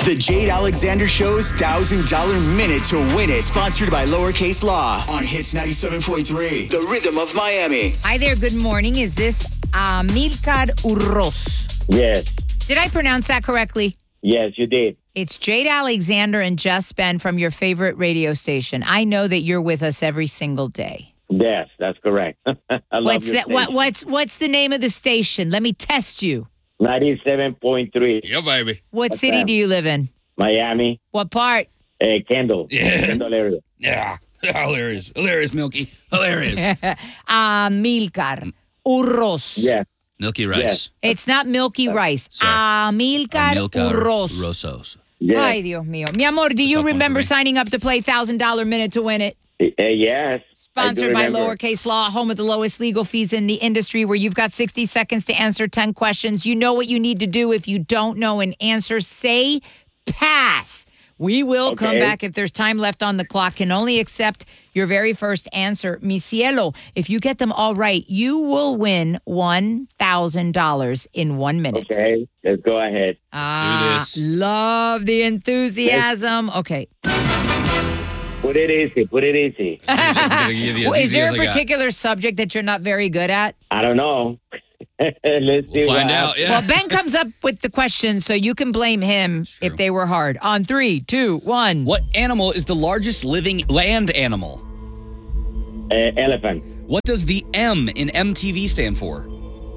The Jade Alexander Show's $1,000 minute to win it. Sponsored by Lowercase Law on Hits 97.3. The Rhythm of Miami. Hi there. Good morning. Is this Amilcar Urros? Yes. Did I pronounce that correctly? Yes, you did. It's Jade Alexander and Just Ben from your favorite radio station. I know that you're with us every single day. Yes, that's correct. I love your station. What's the name of the station? Let me test you. 97.3. Yeah, baby. What city do you live in? Miami. What part? Kendall. Yeah. Kendall area. Yeah. Hilarious. Hilarious, Milky. Hilarious. Amilcar Urros. Yes. Milky rice. It's not Milky Rice. sorry. Amilcar Urros. Rosos. Yes. Ay, Dios mío. Mi amor, do you tough one remember for me. signing up to play $1,000 minute to win it? Yes. Sponsored by I do remember. Lowercase Law, home of the lowest legal fees in the industry, where you've got 60 seconds to answer 10 questions. You know what you need to do. If you don't know an answer, say pass. We will come Okay. back if there's time left on the clock. Can only accept your very first answer. Mi cielo, if you get them all right, you will win $1,000 in 1 minute. Okay, let's go ahead. this. Love the enthusiasm. Okay. Put it easy. Put it easy. I'm gonna give you as Well, is easy there as a I got. particular subject that you're not very good at? I don't know. Let's see. We'll find what out. Yeah. Well, Ben comes up with the questions, so you can blame him true. if they were hard. On 3, 2, 1. What animal is the largest living land animal? Elephant. What does the M in MTV stand for?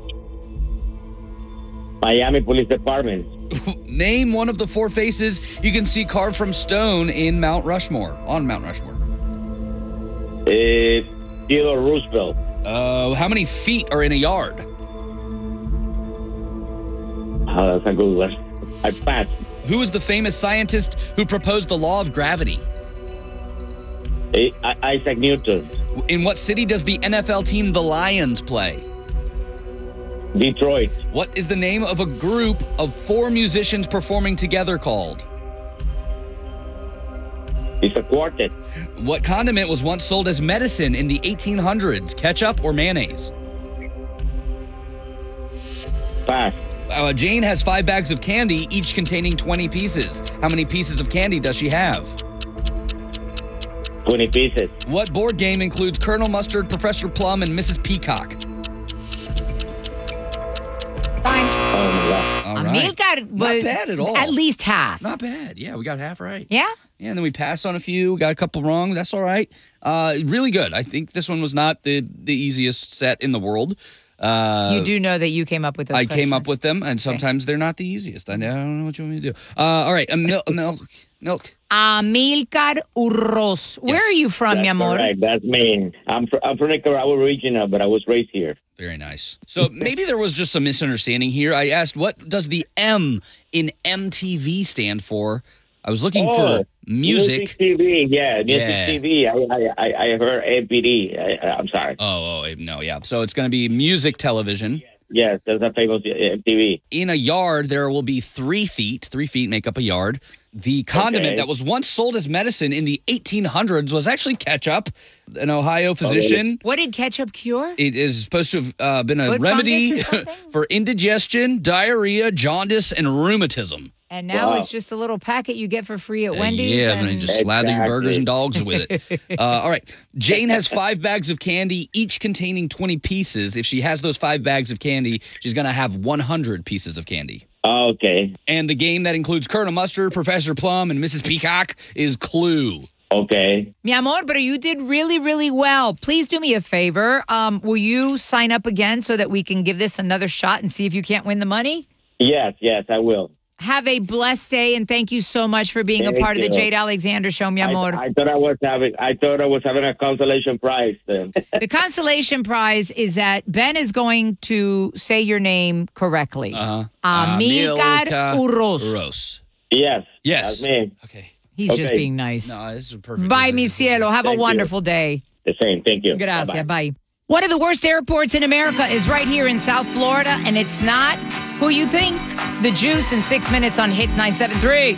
Miami Police Department. Name one of the 4 faces you can see carved from stone in Mount Rushmore. On Mount Rushmore. Theodore Roosevelt. How many feet are in a yard? Oh, that's a good one. I pass. Who is the famous scientist who proposed the law of gravity? Isaac Newton. In what city does the NFL team the Lions play? Detroit. What is the name of a group of 4 musicians performing together called? It's a quartet. What condiment was once sold as medicine in the 1800s? Ketchup or mayonnaise? Pass. Jane has 5 bags of candy, each containing 20 pieces. How many pieces of candy does she have? 20 pieces. What board game includes Colonel Mustard, Professor Plum, and Mrs. Peacock? Oh, my God. All right. Amilcar was Not bad at all. at least half. Not bad. Yeah, we got half right. Yeah? Yeah, and then we passed on a few, got a couple wrong. That's all right. Really good. I think this one was not the easiest set in the world. You do know that you came up with those I came up questions. with them, and sometimes they're not the easiest. I don't know what you want me to do. All right, milk. Amilcar Urros. Where are you from, mi That's amor? correct. That's me. I'm from Nicaragua regional, but I was raised here. Very nice. So maybe there was just some misunderstanding here. I asked, what does the M in MTV stand for? I was looking for music. TV. Yeah, music Yeah. TV. I heard MPD. I'm sorry. No, yeah. So it's going to be music television. Yes, that's a famous MTV. In a yard, there will be 3 feet. 3 feet make up a yard. The condiment Okay. that was once sold as medicine in the 1800s was actually ketchup. An Ohio physician. What did ketchup cure? It is supposed to have been a Foot remedy fungus or something? for indigestion, diarrhea, jaundice, and rheumatism. And now Wow. it's just a little packet you get for free at Wendy's. Yeah, and and just slather your burgers and dogs with it. All right. Jane has 5 bags of candy, each containing 20 pieces. If she has those 5 bags of candy, she's going to have 100 pieces of candy. Okay. And the game that includes Colonel Mustard, Professor Plum, and Mrs. Peacock is Clue. Okay. Mi amor, but you did really, really well. Please do me a favor. Will you sign up again so that we can give this another shot and see if you can't win the money? Yes, I will. Have a blessed day, and thank you so much for being a Thank part of the you. Jade Alexander Show, mi amor. I thought I was having a consolation prize then. The consolation prize is that Ben is going to say your name correctly. Amilcar Urros. Urros. Yes. Yes. That's me. Okay. He's just Okay. being nice. No, this is perfect. Bye, mi cielo. Have a Thank you. wonderful day. The same. Thank you. Gracias. Bye-bye. Bye. One of the worst airports in America is right here in South Florida, and it's not who you think. The Juice in 6 minutes on Hits 973.